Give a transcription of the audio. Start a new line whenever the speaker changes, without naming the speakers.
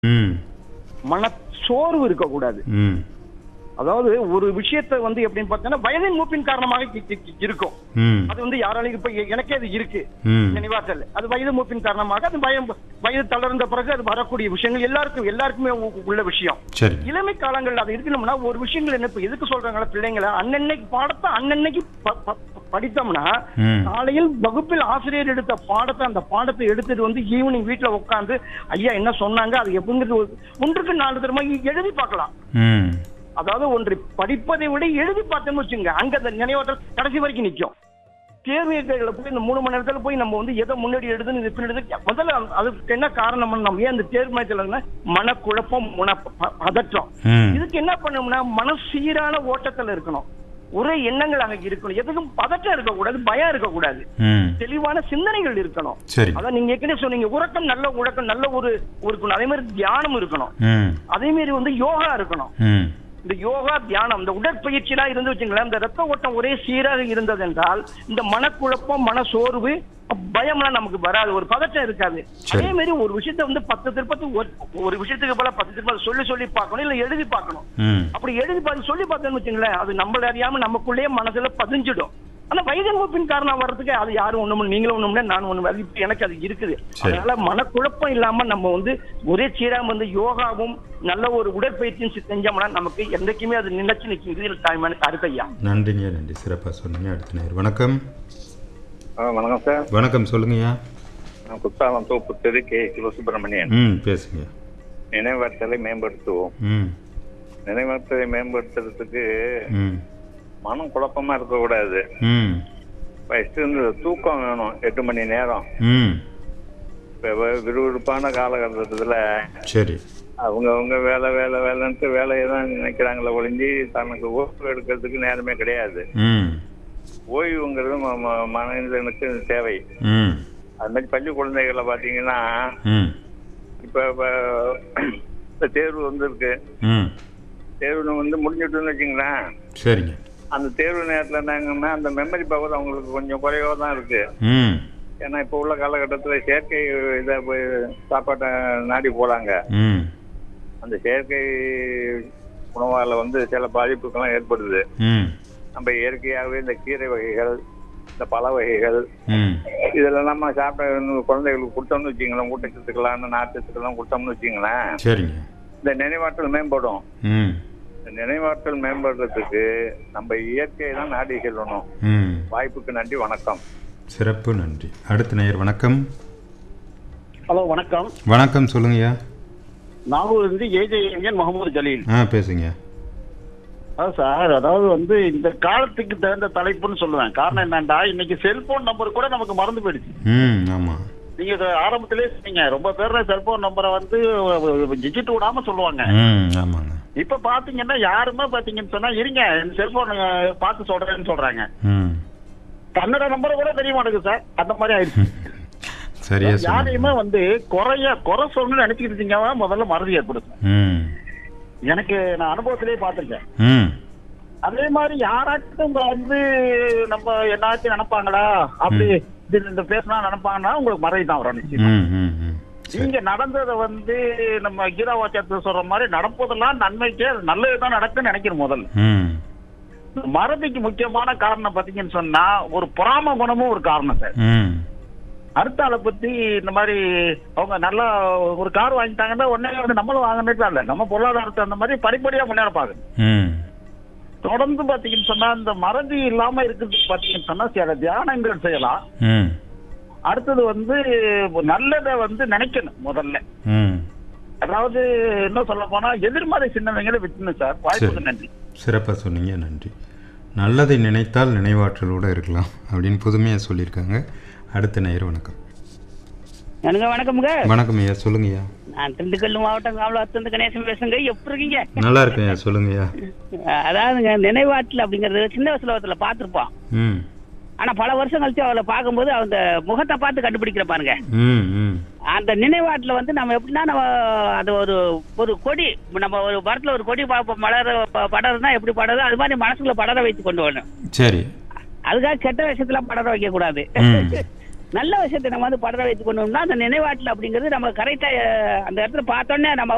ம்.
மனச்சோர்வு இருக்கக்கூடாது.
ம்.
அதாவது ஒரு விஷயத்தை வந்து எப்படின்னு பார்த்தீங்கன்னா வயதின் மூப்பின் காரணமாக இருக்கும்.
ம்.
அது யாராலையும் இப்ப எனக்கே அது இருக்கு
ம்.
நினைவாற்றல். அது வயது மூப்பின் காரணமாக அது வயது தளர்ந்த பிறகு அது வரக்கூடிய விஷயங்கள் எல்லாருக்குமே உள்ள விஷயம்.
சரி.
இளமை காலங்கள்ல அது இருக்கணும்னா ஒரு விஷயங்கள் என்ன இப்ப எதுக்கு சொல்றாங்களா பிள்ளைங்களை அன்னன்னைக்கு பாடத்தை அன்னன்னைக்கு படித்தோம்னா
ம்.
காலையில் வகுப்பில் ஆசிரியர் எடுத்த பாடத்தை அந்த பாடத்தை எடுத்துட்டு வந்து ஈவினிங் வீட்டுல உட்காந்து ஐயா என்ன சொன்னாங்க அது எப்படிங்கிறது ஒன்றுக்கு 4 தடவை எழுதி பார்க்கலாம்.
ம்.
அதாவது ஒன்று படிப்பதை விட எழுதி பார்த்தோம்னு வச்சுங்க அங்க அந்த நினைவாற்றல் கடைசி வரைக்கும் நிற்கும். தேர்வுகளை போய் இந்த 3 மணி நேரத்துல போய் நம்ம வந்து எதை முன்னாடி எழுதுன்னு இது பின்னாடி முதல்ல அதுக்கு என்ன காரணம் நம்ம ஏன் அந்த தேர்வு மையத்துல மனக்குழப்பம் பதற்றம்.
ம்.
இதுக்கு என்ன பண்ணணும்னா மனசீரான ஓட்டத்துல இருக்கணும். ஒரே எண்ணங்கள் அங்க இருக்கணும். எதுக்கும் பதற்றம் இருக்கக்கூடாது, பயம் இருக்கக்கூடாது,
ம்.
தெளிவான சிந்தனைகள் இருக்கணும்.
சரி.
அதான் நீங்க ஏற்கனவே சொன்னீங்க உறக்கம் நல்ல ஒரு இருக்கணும். அதே மாதிரி தியானம் இருக்கணும்.
ம்.
அதே மாதிரி வந்து யோகா இருக்கணும்.
ம்.
இந்த யோகா தியானம் இந்த உடற்பயிற்சியெல்லாம் இருந்து வச்சுங்களேன் இந்த ரத்த ஓட்டம் ஒரே சீராக இருந்தது என்றால் இந்த மனக்குழப்பம் மனசோர்வு பயம்லாம் நமக்கு வராது, ஒரு பதற்றம் இருக்காது. அதே மாதிரி ஒரு விஷயத்த வந்து 10 திருப்பத்து ஒரு விஷயத்துக்கு போல 10 திருப்பம் சொல்லி பார்க்கணும், இல்ல எழுதி பார்க்கணும்.
ம்.
அப்படி எழுதி பார்த்து சொல்லி பார்த்தோம்னு வச்சுங்களேன் அது நம்மள அறியாம நமக்குள்ளேயே மனசுல பதிஞ்சிடும். ஆனா வயதின் மூப்பின் காரணம் வர்றதுக்கு அது யாரும் ஒண்ணும் நீங்களும் ஒண்ணும்னா நானும் ஒண்ணும் அது இப்ப எனக்கு அது இருக்குது. அதனால மனக்குழப்பம் இல்லாம நம்ம வந்து ஒரே சீராம வந்து யோகாவும் நல்ல ஒரு உடற்பயிற்சியும் செஞ்சோம்னா நமக்கு என்றைக்குமே அது நினைச்சு நிற்கிறது தாய்மான கருத்தையா.
நன்றிங்க, நன்றி. சிறப்பாக சொன்னீங்க. அடுத்த நேர் வணக்கம்.
வணக்கம் சார்.
வணக்கம், சொல்லுங்கய்யா.
நான் குத்தாலம் தோப்பு தெரு கே சிவசுப்பிரமணியன்.
ம். பேசுங்க.
நினைவாற்றலை மேம்படுத்துவோம்.
ம்.
நினைவாற்றலை மேம்படுத்துறதுக்கு
ம்.
மனம் குழப்பமா இருக்கக்கூடாது.
ம்.
ஃபர்ஸ்ட் இந்த தூக்கம் வேணும் 8 மணி நேரம்.
ம்.
இப்போ விறுவிறுப்பான காலகட்டத்தில்
சரி.
அவங்க வேலைன்ட்டு வேலையை தான் நினைக்கிறாங்களே ஒழிஞ்சு தனக்கு ஓய்வு எடுக்கிறதுக்கு நேரமே கிடையாது.
ம்.
ஓய்வுங்கிறது மனிதனுக்கு தேவை.
ம்.
அது மாதிரி பள்ளி குழந்தைகளை பார்த்தீங்கன்னா
ம்.
இப்போ தேர்வு வந்துருக்கு.
ம்.
தேர்வு வந்து முடிஞ்சுட்டுன்னு வச்சுங்களேன்.
சரிங்க.
அந்த தேர்வு நேரத்தில் என்னங்கன்னா அந்த மெமரி பவர் அவங்களுக்கு கொஞ்சம் குறைவாக தான் இருக்கு.
ம்.
ஏன்னா இப்போ உள்ள காலகட்டத்தில் செயற்கை இதை போய் சாப்பாட்டை நாடி போகிறாங்க.
ம்.
அந்த செயற்கை உணவால் வந்து சில பாதிப்புக்கெல்லாம் ஏற்படுது.
ம்.
நம்ம இயற்கையாகவே இந்த கீரை வகைகள் இந்த பழ வகைகள்
ம்.
இதெல்லாம் நம்ம சாப்பிட்ட குழந்தைகளுக்கு கொடுத்தோம்னு வச்சுங்களேன், ஊட்டச்சத்துக்கெல்லாம் நார்ச்சத்துக்கெல்லாம் கொடுத்தோம்னு வச்சுங்களேன்,
சரிங்க.
இந்த நினைவாற்றல் மேம்படும்.
ம்.
இந்த நினைவாற்றல் மேம்படுறதுக்கு நம்ம இயற்கையை தான் நாடி செல்லணும்.
ம்.
வாய்ப்புக்கு நன்றி, வணக்கம்.
சிறப்பு, நன்றி. அடுத்த நேயர் வணக்கம்.
ஹலோ வணக்கம்.
வணக்கம், சொல்லுங்கய்யா.
நாகூர் இருந்து ஏஜே முகமது ஜலீல்.
பேசுங்க.
அதான் சார், அதாவது வந்து இந்த காலத்துக்கு தகுந்த தலைப்புன்னு சொல்லுவேன். காரணம் என்னண்டா இன்னைக்கு செல்போன் நம்பர் கூட நமக்கு மறந்து போயிடுச்சு.
ம். ஆமா.
நீங்க ஆரம்பத்திலே சொன்னீங்க ரொம்ப பேர் செல்போன் நம்பரை வந்து டிஜிட் விடாம சொல்லுவாங்க.
ம். ஆமாங்க.
இப்ப பாத்தீங்கன்னா யாருமே பாத்தீங்கன்னு சொன்னா இருங்க செல்போன் பார்த்து சொல்றேன்னு சொல்றாங்க.
ம்.
கன்னட நம்பரை கூட தெரிய மாட்டேங்குது சார். அந்த மாதிரி ஆயிடுச்சு.
சரியா
யாரையுமே வந்து குறை சொல்லணும்னு நினைச்சுக்கிட்டு இருந்தீங்க முதல்ல மறதி ஏற்படுது.
ம்.
எனக்கு நான் அனுபவத்திலேயே பார்த்திருக்கேன்.
ம்.
அதே மாதிரி யாராச்சும் வந்து நம்ம என்னாச்சும் நினைப்பாங்களா அப்படி இந்த பேசினா நினைப்பாங்கன்னா உங்களுக்கு மறதி தான் வரும் நிச்சயமா.
ம். ம். ம்.
இங்க நடந்ததை வந்து நம்ம கீதா வாக்கியத்தை சொல்ற மாதிரி நடப்பதெல்லாம் நன்மைக்கே நல்லதுதான் நடக்குன்னு நினைக்கிறேன் முதல்ல.
ம்.
மறதிக்கு முக்கியமான காரணம் பாத்தீங்கன்னு சொன்னா ஒரு பொறாம குணமும் ஒரு காரணம் சார்.
ம்.
அடுத்த ஆளை பத்தி இந்த மாதிரி அவங்க நல்லா ஒரு கார் வாங்கிட்டாங்கன்னா உடனே வந்து நம்மளும் வாங்கினது இல்ல, நம்ம பொருளாதாரத்தை அந்த மாதிரி படிப்படியா முன்னேற பாக்குது.
ம்.
தொடர்ந்து பாத்தீங்கன்னு சொன்னா இந்த மறதி இல்லாம இருக்கிறதுக்கு பாத்தீங்கன்னு சொன்னா சில தியானங்கள் செய்யலாம்.
ம்.
அடுத்தது வந்து நல்லதை வந்து நினைக்கணும் முதல்ல.
ம்.
அதாவது என்ன சொல்ல போனா எதிர்மறை சிந்தனைகளை விட்டுணும் சார். வாய்ப்புக்கு நன்றி.
சிறப்பாக சொன்னீங்க, நன்றி. நல்லதை நினைத்தால் நினைவாற்றலோடு இருக்கலாம் அப்படின்னு புதுமையாக சொல்லியிருக்காங்க. அடுத்த நேயர் வணக்கம்.
எனக்கு வணக்கம்ங்க.
வணக்கம் ஐயா, சொல்லுங்கய்யா.
நான் திண்டுக்கல் மாவட்டம் காவலாத்து கணேசன் பேசுங்க. எப்படி இருக்கீங்க?
நல்லா இருக்கேன் ஐயா, சொல்லுங்கய்யா.
அதாவதுங்க நினைவாற்றல் அப்படிங்கறது சின்ன வயசுல பார்த்துருப்போம்.
ம்.
ஆனா பல வருஷம் கழிச்சு அவளை பார்க்கும்போது அந்த முகத்தை பார்த்து கண்டுபிடிக்கிற பாருங்க.
ம். ம்.
அந்த நினைவாற்றல வந்து நம்ம எப்படின்னா நம்ம அது ஒரு கொடி நம்ம ஒரு மரத்துல ஒரு கொடி பார்ப்போம் படறதுனா எப்படி படறது அது மாதிரி மனசுக்குள்ள படர வைத்து கொண்டு வரணும்.
சரி.
அதுக்காக கெட்ட விஷயத்துல படர வைக்க கூடாது. நல்ல விஷயத்தை நம்ம வந்து படர வைத்து கொண்டோம்னா அந்த நினைவாற்றல் அப்படிங்கிறது நம்ம கரெக்டா அந்த இடத்துல பார்த்தோன்னே நம்ம